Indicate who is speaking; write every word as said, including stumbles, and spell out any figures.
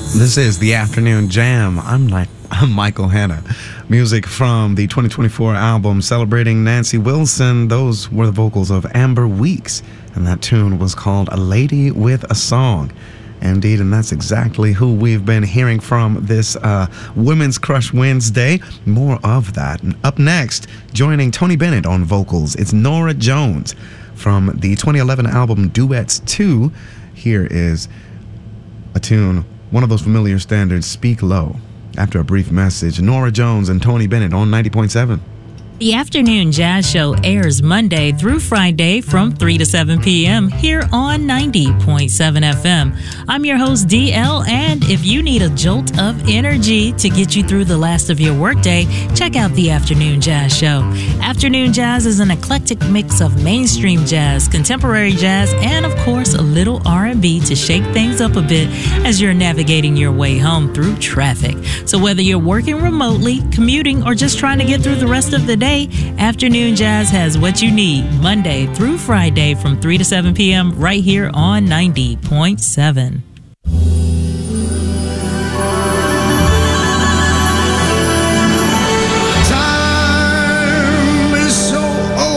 Speaker 1: This is the Afternoon Jam. I'm like I'm Michael Hanna. Music from the twenty twenty-four album celebrating Nancy Wilson. Those were the vocals of Amber Weeks, and that tune was called A Lady with a Song. Indeed, and that's exactly who we've been hearing from this uh, Women's Crush Wednesday. More of that. And up next, joining Tony Bennett on vocals, it's Norah Jones from the twenty eleven album Duets two. Here is a tune, one of those familiar standards, Speak Low. After a brief message, Norah Jones and Tony Bennett on ninety point seven.
Speaker 2: The Afternoon Jazz Show airs Monday through Friday from three to seven p.m. here on ninety point seven F M. I'm your host, D L, and if you need a jolt of energy to get you through the last of your workday, check out the Afternoon Jazz Show. Afternoon Jazz is an eclectic mix of mainstream jazz, contemporary jazz, and of course a little R and B to shake things up a bit as you're navigating your way home through traffic. So whether you're working remotely, commuting, or just trying to get through the rest of the day, Afternoon Jazz has what you need Monday through Friday from three to seven p.m. right here on ninety point seven.